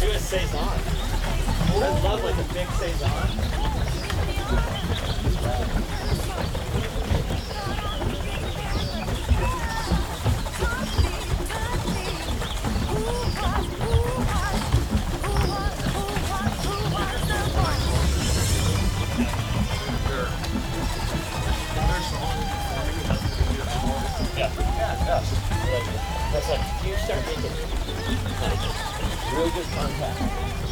Do a saison. I love like a big saison. That's like, you start making like really good contact.